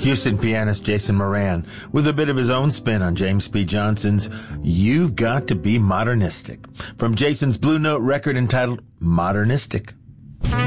Houston pianist Jason Moran with a bit of his own spin on James P. Johnson's You've Got to Be Modernistic from Jason's Blue Note record entitled Modernistic.